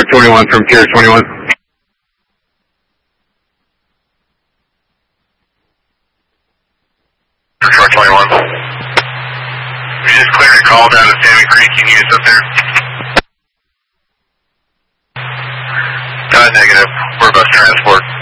21 from Pier 21. Truck 21. We just cleared a call down to Salmon Creek. You need us up there? Negative. We're bus transport.